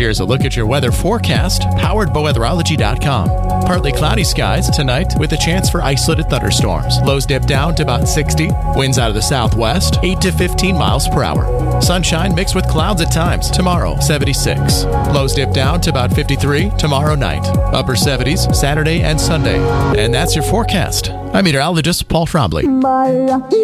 Here's a look at your weather forecast, powered by weatherology.com. Partly cloudy skies tonight with a chance for isolated thunderstorms. Lows dip down to about 60. Winds out of the southwest, 8 to 15 miles per hour. Sunshine mixed with clouds at times. Tomorrow, 76. Lows dip down to about 53 tomorrow night. Upper 70s Saturday and Sunday. And that's your forecast. I'm meteorologist Paul Trombley.